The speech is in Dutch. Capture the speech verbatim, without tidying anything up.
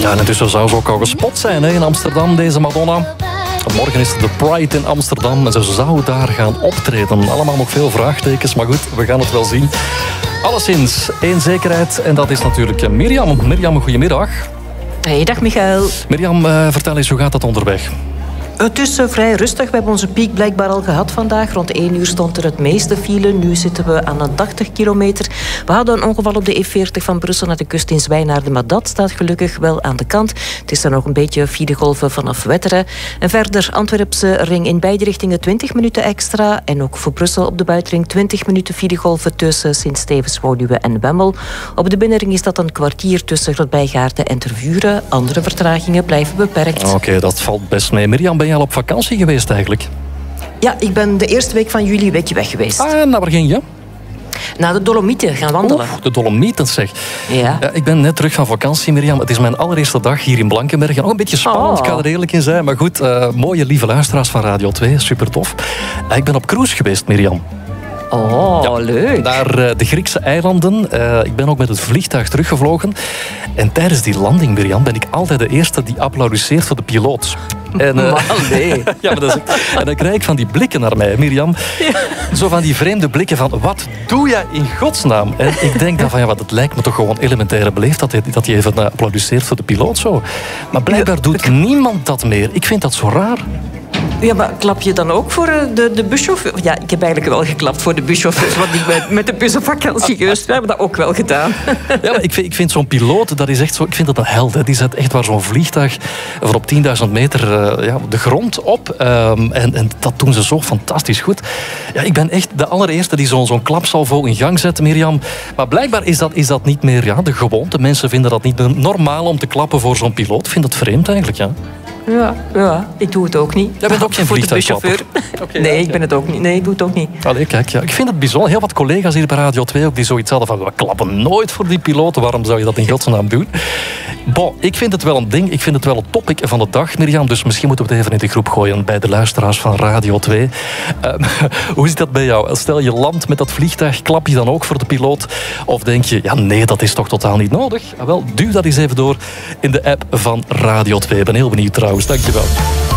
Ja, en intussen zou ze ook al gespot zijn hè, in Amsterdam, deze Madonna. Morgen is er de Pride in Amsterdam en ze zou daar gaan optreden. Allemaal nog veel vraagtekens, maar goed, we gaan het wel zien. Alleszins, één zekerheid en dat is natuurlijk Mirjam. Mirjam, goedemiddag. Hey, dag Michael. Mirjam, uh, vertel eens, hoe gaat het onderweg? Het is uh, vrij rustig. We hebben onze piek blijkbaar al gehad vandaag. Rond één uur stond er het meeste file. Nu zitten we aan een tachtig kilometer. We hadden een ongeval op de E veertig van Brussel naar de kust in Zwijnaarden, maar dat staat gelukkig wel aan de kant. Het is er nog een beetje filegolven vanaf Wetteren. En verder Antwerpse ring in beide richtingen twintig minuten extra. En ook voor Brussel op de buitenring twintig minuten filegolven tussen Sint-Stevens, Woluwe en Wemmel. Op de binnenring is dat een kwartier tussen Grootbijgaarden en Tervuren. Andere vertragingen blijven beperkt. Oké, okay, dat valt best mee. Mirjam, ben je al op vakantie geweest eigenlijk? Ja, ik ben de eerste week van juli een weekje weg geweest. Ah, naar waar ging je? Naar de Dolomieten gaan wandelen. Oeh, de Dolomieten zeg. Ja. Ja, ik ben net terug van vakantie, Mirjam. Het is mijn allereerste dag hier in Blankenbergen. Nog een beetje spannend, oh. ik ga er eerlijk in zijn. Maar goed, uh, mooie lieve luisteraars van Radio twee. Super tof. Uh, ik ben op cruise geweest, Mirjam. Oh, ja, leuk. Naar uh, de Griekse eilanden. Uh, ik ben ook met het vliegtuig teruggevlogen. En tijdens die landing, Mirjam, ben ik altijd de eerste die applaudisseert voor de piloot. En, uh, nee. ja, maar dat is, en dan krijg ik van die blikken naar mij, Mirjam. Ja. Zo van die vreemde blikken van, wat doe jij in godsnaam? En ik denk dan van, ja, wat, het lijkt me toch gewoon elementaire beleefd dat hij, dat hij even uh, applaudisseert voor de piloot zo. Maar blijkbaar doet niemand dat meer. Ik vind dat zo raar. Ja, maar klap je dan ook voor de, de buschauffeur? Ja, ik heb eigenlijk wel geklapt voor de buschauffeurs, want ik ben met de bus op vakantie geweest. We hebben dat ook wel gedaan. Ja, maar ik vind, ik vind zo'n piloot, dat is echt zo, ik vind dat een held. Hè. Die zet echt waar zo'n vliegtuig van op tienduizend meter uh, ja, de grond op. Um, en, en dat doen ze zo fantastisch goed. Ja, ik ben echt de allereerste die zo'n zo'n klapsalvo in gang zet, Mirjam. Maar blijkbaar is dat, is dat niet meer ja, de gewoonte. Mensen vinden dat niet normaal om te klappen voor zo'n piloot. Ik vind dat vreemd eigenlijk, ja. Ja, ja, ik doe het ook niet. Jij bent ook geen vliegtuigklapper? Okay, nee, ja, ik ben het ook niet. Nee, ik doe het ook niet. Allee, kijk, ja. Ik vind het bijzonder. Heel wat collega's hier bij Radio twee ook die zoiets hadden van, we klappen nooit voor die piloten. Waarom zou je dat in godsnaam doen? Bon, ik vind het wel een ding. Ik vind het wel een topic van de dag, Mirjam. Dus misschien moeten we het even in de groep gooien bij de luisteraars van Radio twee. Uh, hoe zit dat bij jou? Stel je landt met dat vliegtuig, klap je dan ook voor de piloot? Of denk je, ja nee, dat is toch totaal niet nodig? Wel, duw dat eens even door in de app van Radio twee. Ik ben heel benieuwd trouwens. Dankjewel.